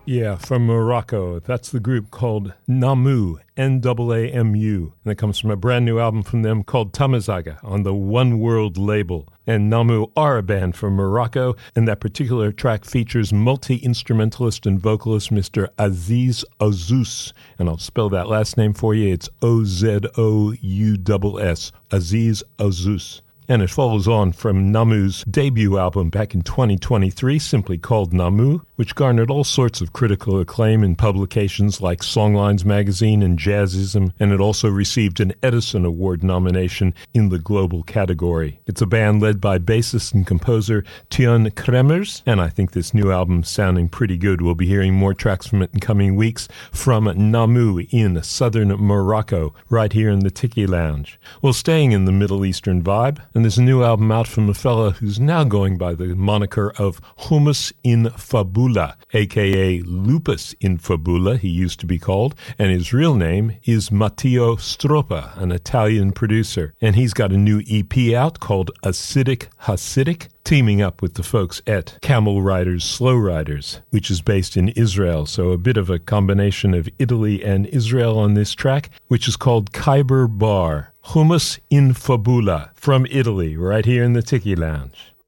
Yeah, from Morocco. That's the group called Namu, N-A-A-M-U. And it comes from a brand new album from them called Tamazaga on the One World label. And Namu are a band from Morocco, and that particular track features multi-instrumentalist and vocalist Mr. Aziz Ouzous. And I'll spell that last name for you. It's O-Z-O-U-S-S, Aziz Ouzous. And it follows on from Namu's debut album back in 2023, simply called Namu, which garnered all sorts of critical acclaim in publications like Songlines magazine and Jazzism, and it also received an Edison Award nomination in the global category. It's a band led by bassist and composer Teun Kremers, and I think this new album's sounding pretty good. We'll be hearing more tracks from it in coming weeks from Namu in southern Morocco, right here in the Tiki Lounge. Well, staying in the Middle Eastern vibe, and there's a new album out from a fella who's now going by the moniker of Hummus in Fabula, a.k.a. Lupus in Fabula, he used to be called, and his real name is Matteo Stroppa, an Italian producer. And he's got a new EP out called Acidic Hasidic, teaming up with the folks at Camel Riders Slow Riders, which is based in Israel. So a bit of a combination of Italy and Israel on this track, which is called Khyber Bar. Hummus in Fabula from Italy, right here in the Tiki Lounge.